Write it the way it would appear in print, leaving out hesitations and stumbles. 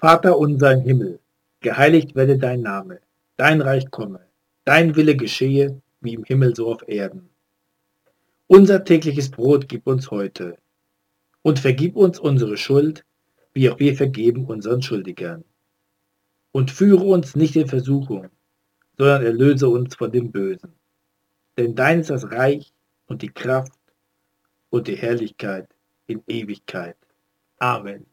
Vater unser im Himmel, geheiligt werde dein Name, dein Reich komme, dein Wille geschehe, wie im Himmel so auf Erden. Unser tägliches Brot gib uns heute und vergib uns unsere Schuld, wie auch wir vergeben unseren Schuldigern. Und führe uns nicht in Versuchung, sondern erlöse uns von dem Bösen. Denn dein ist das Reich und die Kraft und die Herrlichkeit in Ewigkeit. Amen.